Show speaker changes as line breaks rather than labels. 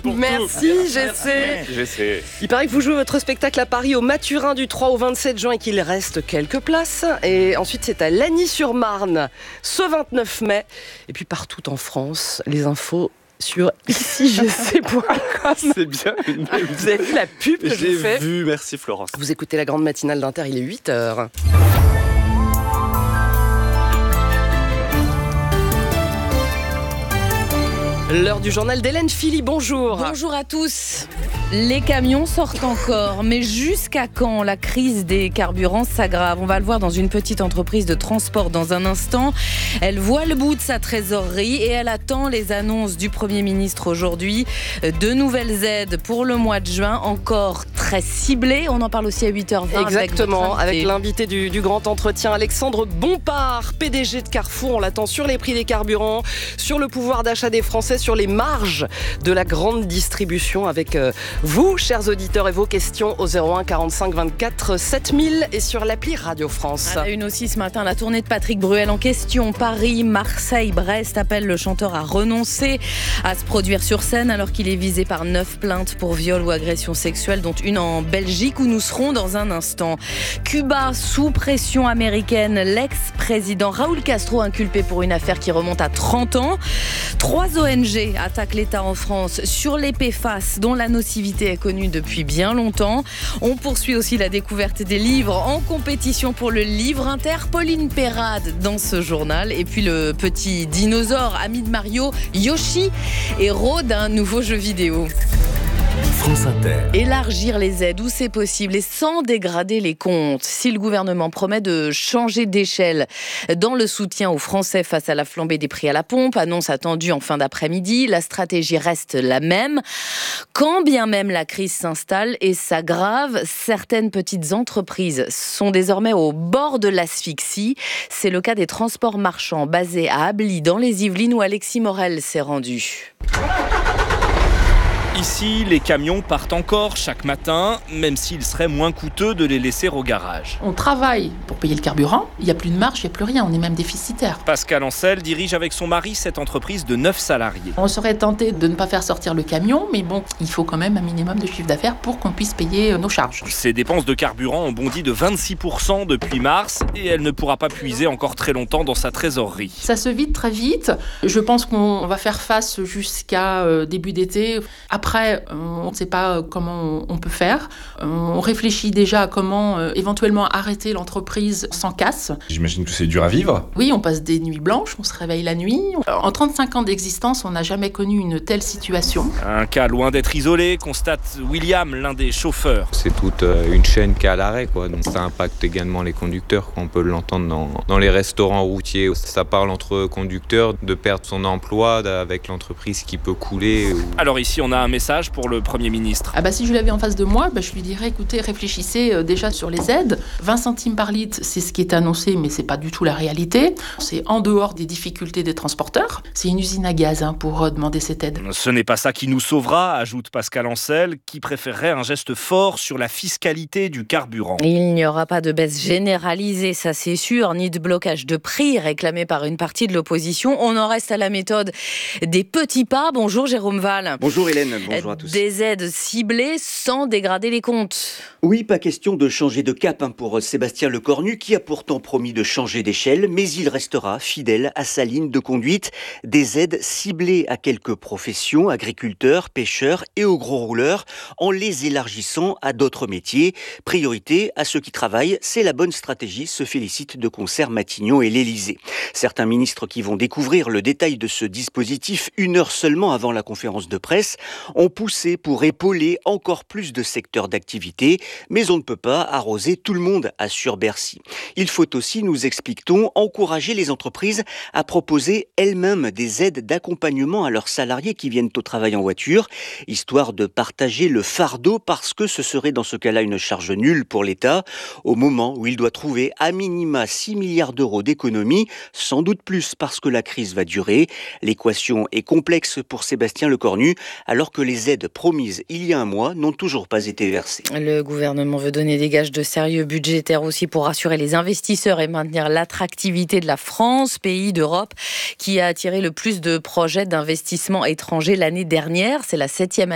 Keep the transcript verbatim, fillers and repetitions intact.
pour
Merci,
tout.
Jessé.
Jessé.
Il paraît que vous jouez votre spectacle à Paris au Mathurin du trois au vingt-sept juin et qu'il reste quelques places. Et ensuite, c'est à Lagny-sur-Marne ce vingt-neuf mai. Et puis partout en France, les infos sur ici je sais point com.
C'est bien.
Vous avez vu la pub que je
J'ai
vous fais ?
vu, merci Florence.
Vous écoutez la grande matinale d'Inter, il est huit heures. L'heure du journal d'Hélène Philly, bonjour.
Bonjour à tous. Les camions sortent encore, mais jusqu'à quand la crise des carburants s'aggrave ? On va le voir dans une petite entreprise de transport dans un instant. Elle voit le bout de sa trésorerie et elle attend les annonces du Premier ministre aujourd'hui. De nouvelles aides pour le mois de juin, encore très ciblées. On en parle aussi à huit heures vingt.
Exactement,
avec,
avec l'invité du, du grand entretien, Alexandre Bompard, P D G de Carrefour. On l'attend sur les prix des carburants, sur le pouvoir d'achat des Français, sur les marges de la grande distribution avec euh, vous, chers auditeurs, et vos questions au zéro un quarante-cinq vingt-quatre sept mille et sur l'appli Radio France.
À la une aussi ce matin, la tournée de Patrick Bruel en question. Paris, Marseille, Brest appellent le chanteur à renoncer à se produire sur scène alors qu'il est visé par neuf plaintes pour viol ou agression sexuelle, dont une en Belgique où nous serons dans un instant. Cuba sous pression américaine, l'ex-président Raúl Castro inculpé pour une affaire qui remonte à trente ans. Trois O N G attaquent l'État en France sur les P F A S dont la nocivité est connue depuis bien longtemps. On poursuit aussi la découverte des livres en compétition pour le livre inter. Pauline Perrade dans ce journal. Et puis le petit dinosaure ami de Mario, Yoshi, héros d'un nouveau jeu vidéo.
France Inter.
Élargir les aides où c'est possible et sans dégrader les comptes. Si le gouvernement promet de changer d'échelle dans le soutien aux Français face à la flambée des prix à la pompe, annonce attendue en fin d'après-midi, la stratégie reste la même. Quand bien même la crise s'installe et s'aggrave, certaines petites entreprises sont désormais au bord de l'asphyxie. C'est le cas des transports marchands basés à Ably dans les Yvelines où Alexis Morel s'est rendu.
Ici, les camions partent encore chaque matin, même s'il serait moins coûteux de les laisser au garage.
On travaille pour payer le carburant, il n'y a plus de marge, il n'y a plus rien, on est même déficitaire.
Pascal Ancel dirige avec son mari cette entreprise de neuf salariés.
On serait tenté de ne pas faire sortir le camion, mais bon, il faut quand même un minimum de chiffre d'affaires pour qu'on puisse payer nos charges.
Ses dépenses de carburant ont bondi de vingt-six pour cent depuis mars et elle ne pourra pas puiser encore très longtemps dans sa trésorerie.
Ça se vide très vite, je pense qu'on va faire face jusqu'à euh, début d'été. Après, on ne sait pas comment on peut faire. On réfléchit déjà à comment euh, éventuellement arrêter l'entreprise sans casse.
J'imagine que c'est dur à vivre.
Oui, on passe des nuits blanches, on se réveille la nuit. En trente-cinq ans d'existence, on n'a jamais connu une telle situation.
Un cas loin d'être isolé, constate William, l'un des chauffeurs.
C'est toute une chaîne qui est à l'arrêt, quoi. Donc ça impacte également les conducteurs. On peut l'entendre dans, dans les restaurants routiers. Ça parle entre conducteurs de perdre son emploi avec l'entreprise qui peut couler. Ou...
Alors ici, on a un message pour le Premier ministre.
Ah bah si je l'avais en face de moi, bah je lui dirais écoutez, réfléchissez euh, déjà sur les aides. vingt centimes par litre, c'est ce qui est annoncé, mais c'est pas du tout la réalité. C'est en dehors des difficultés des transporteurs. C'est une usine à gaz hein, pour euh, demander cette aide.
Ce n'est pas ça qui nous sauvera, ajoute Pascal Ancel, qui préférerait un geste fort sur la fiscalité du carburant.
Il n'y aura pas de baisse généralisée, ça c'est sûr, ni de blocage de prix réclamé par une partie de l'opposition. On en reste à la méthode des petits pas. Bonjour Jérôme Val.
Bonjour Hélène, bonjour à tous.
Des aides ciblées sans dégrader les comptes.
Oui, pas question de changer de cap hein, pour Sébastien Lecornu qui a pourtant promis de changer d'échelle, mais il restera fidèle à sa ligne de conduite. Des aides ciblées à quelques professions, agriculteurs, pêcheurs et aux gros rouleurs, en les élargissant à d'autres métiers. Priorité à ceux qui travaillent, c'est la bonne stratégie, se félicite de concert Matignon et l'Élysée. Certains ministres qui vont découvrir le détail de ce dispositif une heure seulement avant la conférence de presse ont poussé pour épauler encore plus de secteurs d'activité, mais on ne peut pas arroser tout le monde, assure Bercy. Il faut aussi, nous explique-t-on, encourager les entreprises à proposer elles-mêmes des aides d'accompagnement à leurs salariés qui viennent au travail en voiture, histoire de partager le fardeau parce que ce serait dans ce cas-là une charge nulle pour l'État, au moment où il doit trouver à minima six milliards d'euros d'économies, sans doute plus parce que la crise va durer. L'équation est complexe pour Sébastien Lecornu, alors que les aides promises il y a un mois n'ont toujours pas été versées.
Le gouvernement veut donner des gages de sérieux budgétaires aussi pour rassurer les investisseurs et maintenir l'attractivité de la France, pays d'Europe qui a attiré le plus de projets d'investissement étrangers l'année dernière. C'est la septième